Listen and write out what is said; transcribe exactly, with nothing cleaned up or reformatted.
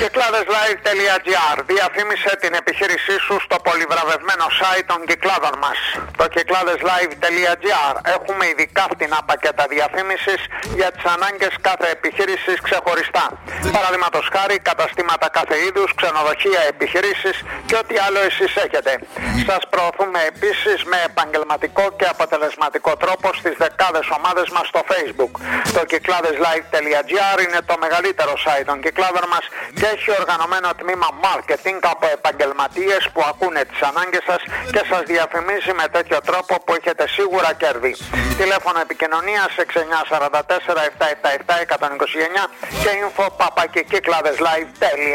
Κυκλάδεσlive.gr. Διαφήμισε την επιχείρησή σου στο πολυβραβευμένο site των κυκλάδων μας. Το κυκλάδεσlive.gr. Έχουμε ειδικά φτηνά πακέτα διαφήμισης για τις ανάγκες κάθε επιχείρησης ξεχωριστά. Παραδείγματος χάρη, καταστήματα κάθε είδους, ξενοδοχεία, επιχειρήσεις και ό,τι άλλο εσείς έχετε. Σας προωθούμε επίσης με επαγγελματικό και αποτελεσματικό τρόπο στις δεκάδες ομάδες μας στο Facebook. Το κυκλάδεσlive.gr είναι το μεγαλύτερο site των κυκλάδων μας και έχει οργανωμένο τμήμα marketing από επαγγελματίες που ακούνε τις ανάγκες σας και σας διαφημίζει με τέτοιο τρόπο που έχετε σίγουρα κέρδη. Τηλέφωνο επικοινωνίας έξι εννιά τέσσερα τέσσερα επτά επτά επτά ένα δύο εννιά και info παπάκι κυκλάδεσlive τελεία τζι άρ.